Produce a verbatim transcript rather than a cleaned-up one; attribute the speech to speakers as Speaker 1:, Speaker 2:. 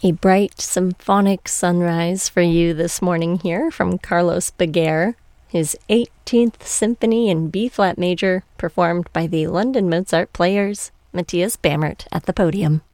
Speaker 1: A bright symphonic sunrise for you this morning here from Carlos Beguer, his eighteenth Symphony in B-flat major, performed by the London Mozart Players, Matthias Bamert at the podium.